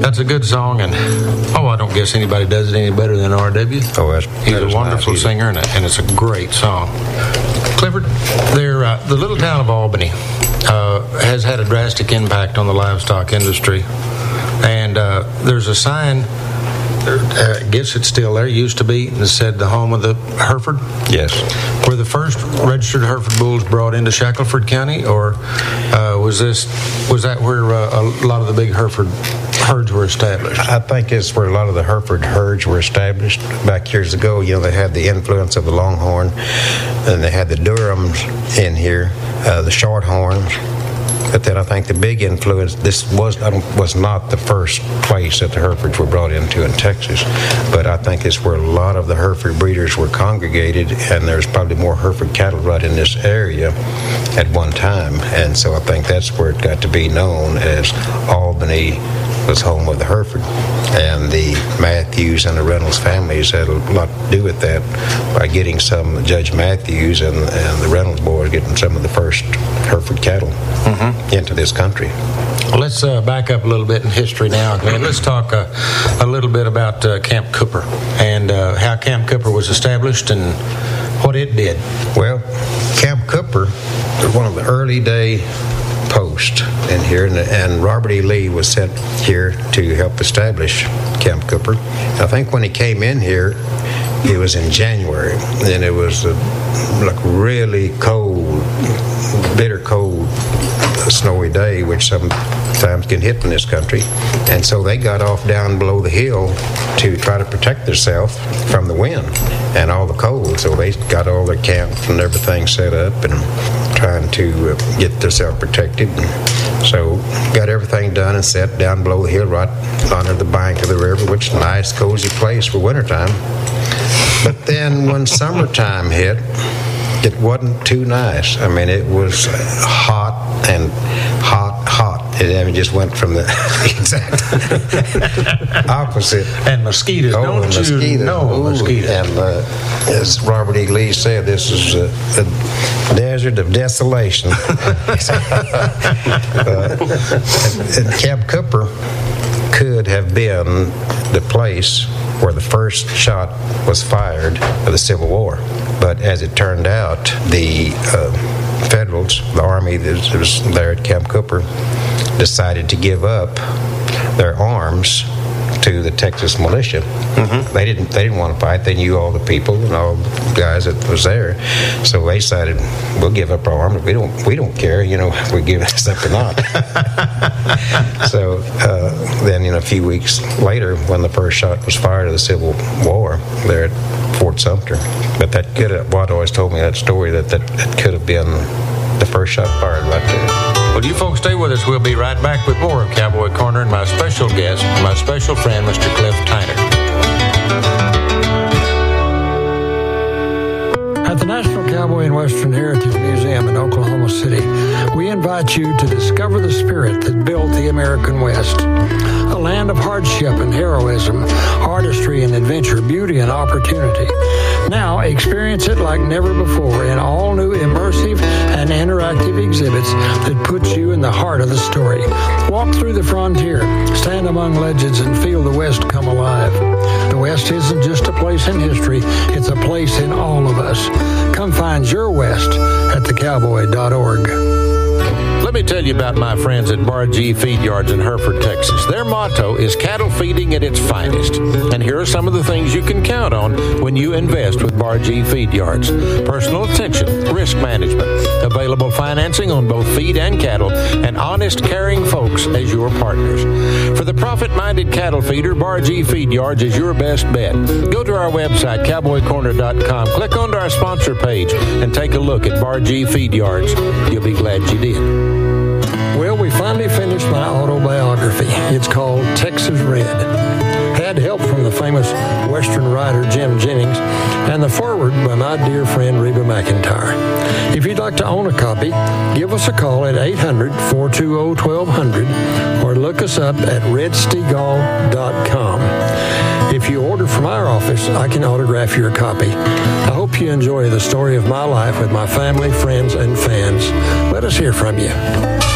That's a good song, and I don't guess anybody does it any better than R.W. He's a wonderful singer, and it's a great song. Clifford, the little town of Albany has had a drastic impact on the livestock industry, and there's a sign. I guess it's still there. It used to be. It said the home of the Hereford. Yes. Were the first registered Hereford bulls brought into Shackelford County, or was that where a lot of the big Hereford herds were established? I think it's where a lot of the Hereford herds were established back years ago. They had the influence of the Longhorn, and they had the Durhams in here, the Shorthorns. But then I think the big influence, this was not the first place that the Herefords were brought into in Texas, but I think it's where a lot of the Hereford breeders were congregated, and there's probably more Hereford cattle right in this area at one time. And so I think that's where it got to be known as Albany was home of the Hereford. And the Matthews and the Reynolds families had a lot to do with that by getting some Judge Matthews and the Reynolds boys getting some of the first Hereford cattle into this country. Well, let's back up a little bit in history now, Glenn. Let's talk a little bit about Camp Cooper and how Camp Cooper was established and what it did. Well, Camp Cooper was one of the early day post in here, and Robert E. Lee was sent here to help establish Camp Cooper. I think when he came in here, it was in January, and it was like really cold, bitter cold, snowy day, which sometimes can hit in this country. And so they got off down below the hill to try to protect themselves from the wind and all the cold. So they got all their camps and everything set up and trying to get themselves protected. So got everything done and set down below the hill right under the bank of the river, which is a nice, cozy place for wintertime. But then when summertime hit, it wasn't too nice. I mean, it was hot and hot. It just went from the exact opposite. And mosquitoes. Mosquitoes. And as Robert E. Lee said, this is a desert of desolation. And Camp Cooper could have been the place where the first shot was fired of the Civil War. But as it turned out, the Federals, the Army that was there at Camp Cooper, decided to give up their arms to the Texas militia. They didn't want to fight. They knew all the people and all the guys that was there, so they decided, we'll give up our arms. We don't care, if we give this up or not. So then, a few weeks later, when the first shot was fired of the Civil War, there at Fort Sumter. But that could have, Watt always told me that story that could have been the first shot fired right there. Well, you folks stay with us. We'll be right back with more of Cowboy Corner and my special guest, my special friend, Mr. Cliff Tyner. At the National Cowboy and Western Heritage Museum in Oklahoma City, we invite you to discover the spirit that built the American West. A land of hardship and heroism, artistry and adventure, beauty and opportunity. Now experience it like never before in all new immersive and interactive exhibits that put you in the heart of the story. Walk through the frontier, stand among legends, and feel the West come alive. The West isn't just a place in history, it's a place in all of us. Come find your West at thecowboy.org. Let me tell you about my friends at Bar G Feed Yards in Hereford, Texas. Their motto is cattle feeding at its finest. And here are some of the things you can count on when you invest with Bar G Feed Yards. Personal attention, risk management, available financing on both feed and cattle, and honest, caring folks as your partners. For the profit-minded cattle feeder, Bar G Feed Yards is your best bet. Go to our website, cowboycorner.com, click onto our sponsor page, and take a look at Bar G Feed Yards. You'll be glad you did. Well, we finally finished my autobiography. It's called Texas Red. Had help from the famous Western writer Jim Jennings and the foreword by my dear friend Reba McEntire. If you'd like to own a copy, give us a call at 800-420-1200 or look us up at redstegall.com. If you order from our office, I can autograph your copy. I hope you enjoy the story of my life with my family, friends, and fans. Let us hear from you.